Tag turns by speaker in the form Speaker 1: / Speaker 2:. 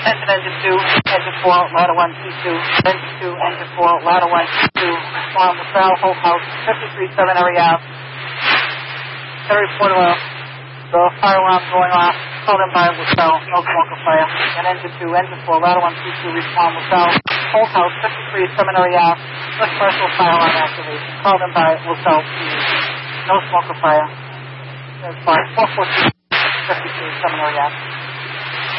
Speaker 1: engine 2, engine 4, ladder 1, T2, engine 2, engine 4, ladder 1, T2, respond LaSalle, Holt House, 53-7 area out. Get a report of the fire alarm going off, called in by LaSalle, no smoke or fire. And engine 2, engine 4, ladder 1, T2, respond LaSalle, Holt House, 53-7 area out, first partial fire alarm activation, called in by LaSalle, no smoke or fire. There's 442, 53-7 area out.